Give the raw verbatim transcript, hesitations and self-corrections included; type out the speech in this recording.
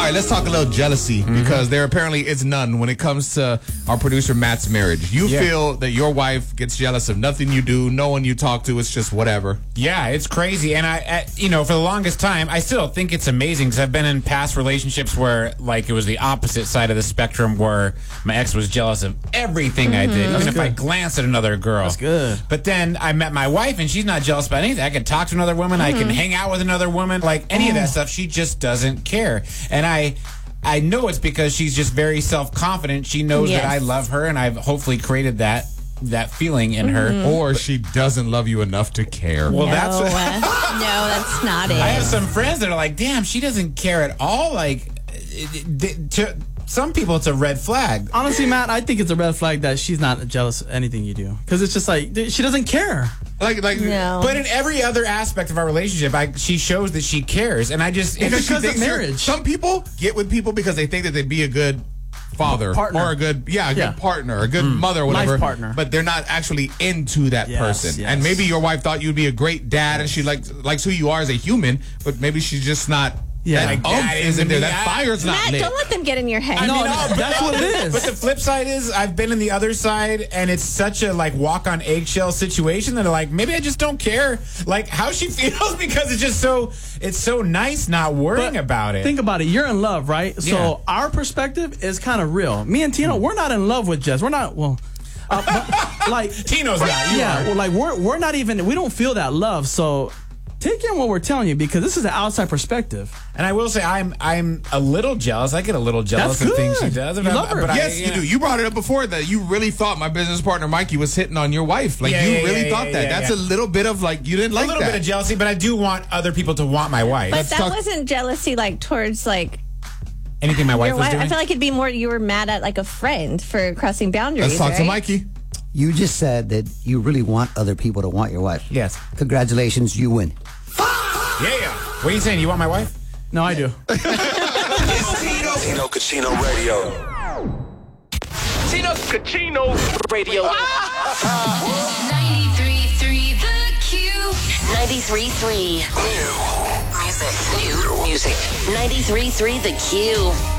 right, let's talk a little jealousy mm-hmm. because there apparently is none when it comes to our producer Matt's marriage. You yeah. feel that your wife gets jealous of nothing you do, no one you talk to, it's just whatever. Yeah, it's crazy. And I, I you know, for the longest time, I still think it's amazing because I've been in past relationships where, like, it was the opposite side of the spectrum where my ex was jealous of everything mm-hmm. I did, That's even good. if I glanced at another girl. That's good. But then I met my wife, and she's not jealous about anything. I can talk to another woman. Mm-hmm. I can hang out with another woman. Like, any oh. of that stuff, she just doesn't care. And I... I know it's because she's just very self-confident. She knows yes. that I love her, and I've hopefully created that that feeling in mm-hmm. her. Or she doesn't love you enough to care. Well, no, that's what, uh, no, that's not it. I have some friends that are like, "Damn, she doesn't care at all." Like, it, it, to some people, it's a red flag. Honestly, Matt, I think it's a red flag that she's not jealous of anything you do, because it's just like she doesn't care. Like, like, no. But in every other aspect of our relationship, I, she shows that she cares, and I just because it's she thinks marriage. Some people get with people because they think that they'd be a good father partner. or a good, yeah, a yeah. good partner, a good mm. mother, or whatever. Life partner. But they're not actually into that yes, person. yes. And maybe your wife thought you'd be a great dad, and she likes likes who you are as a human, but maybe she's just not. Yeah, that like, umph isn't there. That fire's not Matt, lit. don't let them get in your head. I no, mean, no, that's what it is. But the flip side is, I've been in the other side, and it's such a like walk on eggshell situation that like maybe I just don't care like how she feels because it's just so it's so nice not worrying but about it. Think about it. You're in love, right? Yeah. So our perspective is kind of real. Me and Tino, we're not in love with Jess. We're not. Well. Uh, but, like Tino's not. You yeah, are. well, like we're we're not even. We don't feel that love. So take in what we're telling you because this is an outside perspective. And I will say I'm I'm a little jealous. I get a little jealous That's of things good. she does. You But love her. But Yes, I, you yeah. do. You brought it up before that you really thought my business partner Mikey was hitting on your wife. Like Yeah, you yeah, really yeah, thought yeah, that. yeah, That's yeah. a little bit of like you didn't like a little that. bit of jealousy, but I do want other people to want my wife. But Let's that talk- wasn't jealousy like towards like Anything my wife your was wife. doing. I feel like it'd be more you were mad at like a friend for crossing boundaries. Let's talk right? to Mikey. You just said that you really want other people to want your wife. Yes. Congratulations, you win. Yeah. What are you saying? You want my wife? No, I do. It's Tino. Tino Cucino Radio. Tino Cucino Radio. ninety-three point three The Q. ninety-three point three New Music. New music. ninety-three point three The Q.